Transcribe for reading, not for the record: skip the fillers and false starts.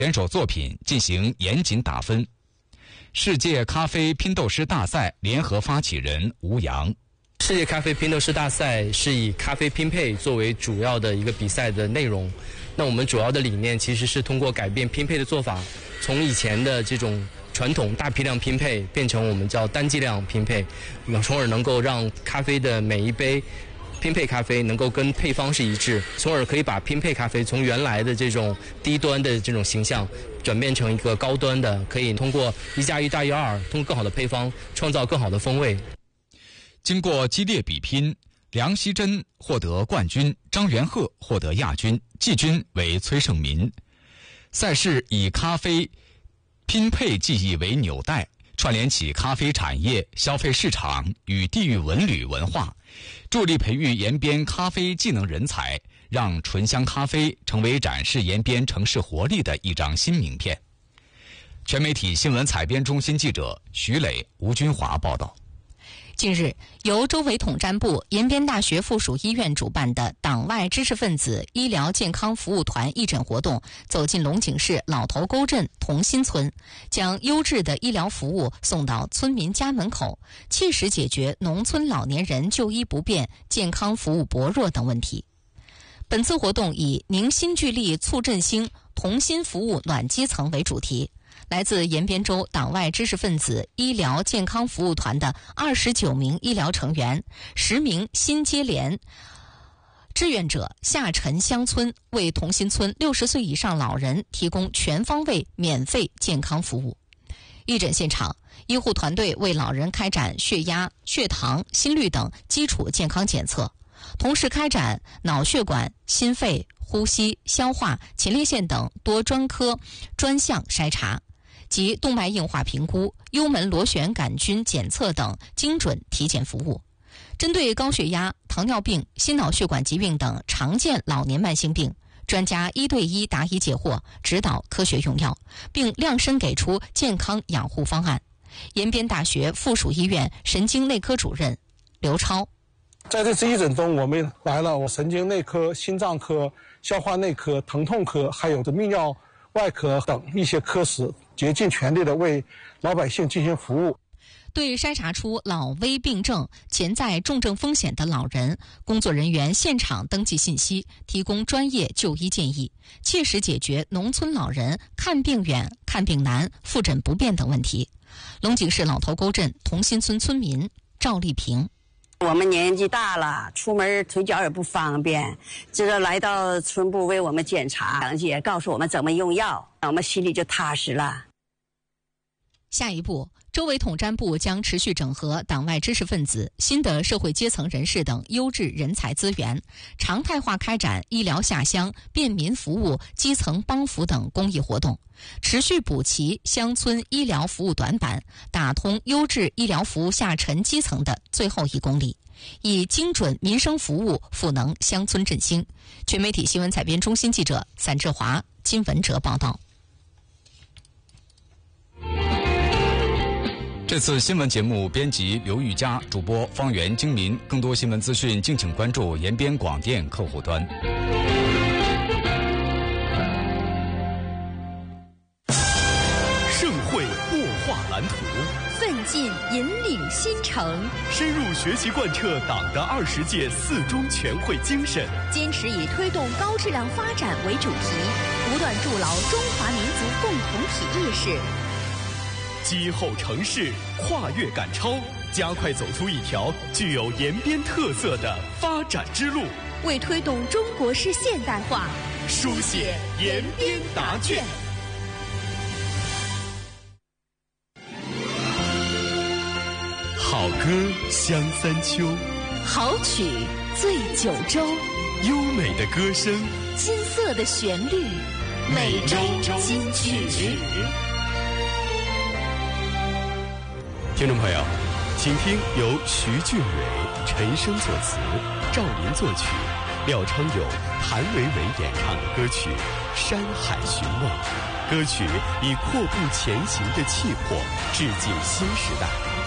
选手作品进行严谨打分。世界咖啡拼斗师大赛联合发起人吴阳。 世界咖啡拼斗师大赛是以咖啡拼配作为主要的一个比赛的内容。那我们主要的理念其实是通过改变拼配的做法，从以前的这种传统大批量拼配变成我们叫单剂量拼配，从而能够让咖啡的每一杯拼配咖啡能够跟配方是一致，从而可以把拼配咖啡从原来的这种低端的这种形象转变成一个高端的，可以通过1+1大于2，通过更好的配方创造更好的风味。 经过激烈比拼，梁希珍获得冠军，张元鹤获得亚军，季军为崔胜民。赛事以咖啡拼配技艺为纽带，串联起咖啡产业、消费市场与地域文旅文化，助力培育延边咖啡技能人才，让醇香咖啡成为展示延边城市活力的一张新名片。全媒体新闻采编中心记者徐磊、吴军华报道。 近日，由州委统战部、延边大学附属医院主办的党外知识分子医疗健康服务团义诊活动走进龙井市老头沟镇同心村，将优质的医疗服务送到村民家门口，切实解决农村老年人就医不便、健康服务薄弱等问题。本次活动以凝心聚力促振兴，同心服务暖基层为主题。来自延边州党外知识分子医疗健康服务团的29名医疗成员、10名新接连志愿者下沉乡村，为同心村60岁以上老人提供全方位免费健康服务。义诊现场，医护团队为老人开展血压、血糖、心率等基础健康检测，同时开展脑血管、心肺、呼吸、消化、前列腺等多专科专项筛查及动脉硬化评估、幽门螺旋杆菌检测等精准体检服务。针对高血压、糖尿病、心脑血管疾病等常见老年慢性病，专家1对1答疑解惑，指导科学用药，并量身给出健康养护方案。延边大学附属医院神经内科主任刘超。 在这次义诊中，我们来了神经内科、心脏科、消化内科、疼痛科，还有泌尿外科等一些科室，竭尽全力的为老百姓进行服务。 对筛查出老危病症、潜在重症风险的老人，工作人员现场登记信息，提供专业就医建议，切实解决农村老人看病远、看病难、复诊不便等问题。龙井市老头沟镇同心村村民赵丽萍。 我们年纪大了，出门腿脚也不方便，这个来到村部为我们检查，也告诉我们怎么用药，我们心里就踏实了。 下一步，州委统战部将持续整合党外知识分子、新的社会阶层人士等优质人才资源，常态化开展医疗下乡、便民服务、基层帮扶等公益活动，持续补齐乡村医疗服务短板，打通优质医疗服务下沉基层的最后1公里，以精准民生服务赋能乡村振兴。全媒体新闻采编中心记者散志华、金文哲报道。 这次新闻节目编辑刘玉佳，主播方圆、精民。更多新闻资讯，敬请关注延边广电客户端。 盛会擘画蓝图， 奋进引领新城， 深入学习贯彻党的20届4中全会精神， 坚持以推动高质量发展为主题，不断筑牢中华民族共同体意识。 击后城市，跨越赶超，加快走出一条具有延边特色的发展之路， 为推动中国式现代化书写延边答卷。好歌香三秋， 好曲醉九州， 优美的歌声， 金色的旋律，每周金曲。 听众朋友，请听由徐俊伟、陈升作词，赵琳作曲，廖昌永、谭维维演唱的歌曲《山海寻梦》。歌曲以阔步前行的气魄致敬新时代，